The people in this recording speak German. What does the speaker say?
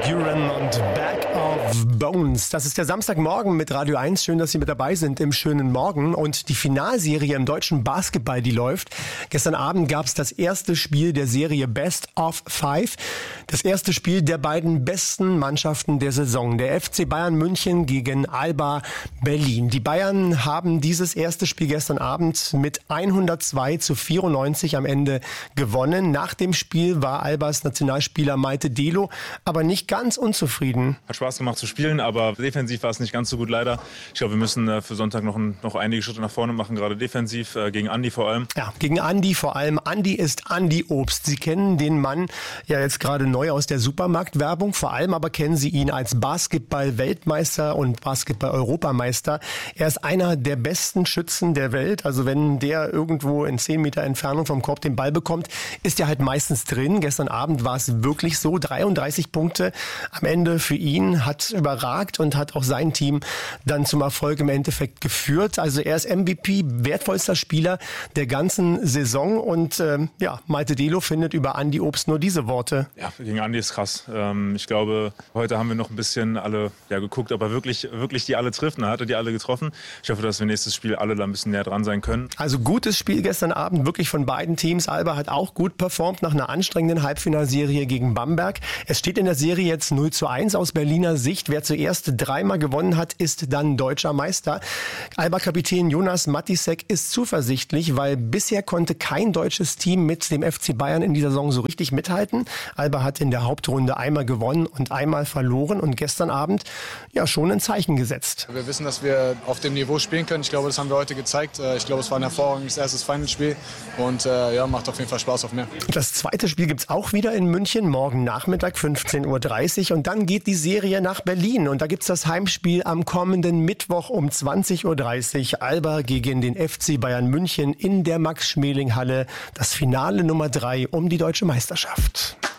Buren und Back of Bones. Das ist der Samstagmorgen mit Radio 1. Schön, dass Sie mit dabei sind im schönen Morgen. Und die Finalserie im deutschen Basketball, die läuft. Gestern Abend gab es das erste Spiel der Serie Best of Five. Das erste Spiel der beiden besten Mannschaften der Saison. Der FC Bayern München gegen Alba Berlin. Die Bayern haben dieses erste Spiel gestern Abend mit 102-94 am Ende gewonnen. Nach dem Spiel war Albas Nationalspieler Malte Delo aber nicht ganz unzufrieden. Hat Spaß gemacht zu spielen, aber defensiv war es nicht ganz so gut leider. Ich glaube, wir müssen für Sonntag noch einige Schritte nach vorne machen, gerade defensiv, gegen Andi vor allem. Ja, gegen Andi vor allem. Andi ist Andi Obst. Sie kennen den Mann ja jetzt gerade neu aus der Supermarktwerbung. Vor allem aber kennen Sie ihn als Basketball-Weltmeister und Basketball-Europameister. Er ist einer der besten Schützen der Welt. Also wenn der irgendwo in 10 Meter Entfernung vom Korb den Ball bekommt, ist er halt meistens drin. Gestern Abend war es wirklich so. 33 Punkte am Ende für ihn, hat überragt und hat auch sein Team dann zum Erfolg im Endeffekt geführt. Also er ist MVP, wertvollster Spieler der ganzen Saison. Und Malte Delo findet über Andi Obst nur diese Worte. Ja, gegen Andi ist krass. Ich glaube, heute haben wir noch ein bisschen alle geguckt, ob er wirklich die alle trifft. Er hatte die alle getroffen. Ich hoffe, dass wir nächstes Spiel alle da ein bisschen näher dran sein können. Also gutes Spiel gestern Abend, wirklich von beiden Teams. Alba hat auch gut performt nach einer anstrengenden Halbfinalserie gegen Bamberg. Es steht in der Serie jetzt 0:1 aus Berliner Sicht. Wer zuerst 3-mal gewonnen hat, ist dann deutscher Meister. Alba-Kapitän Jonas Matisek ist zuversichtlich, weil bisher konnte kein deutsches Team mit dem FC Bayern in dieser Saison so richtig mithalten. Alba hat in der Hauptrunde einmal gewonnen und einmal verloren und gestern Abend schon ein Zeichen gesetzt. Wir wissen, dass wir auf dem Niveau spielen können. Ich glaube, das haben wir heute gezeigt. Ich glaube, es war ein hervorragendes erstes Finalspiel und macht auf jeden Fall Spaß auf mehr. Das zweite Spiel gibt's auch wieder in München, morgen Nachmittag 15:30 Uhr und dann geht die Serie nach Berlin und da gibt's das Heimspiel am kommenden Mittwoch um 20:30 Uhr. Alba gegen den FC Bayern München in der Max-Schmeling-Halle. Das Finale Nummer 3 um die deutsche Meisterschaft.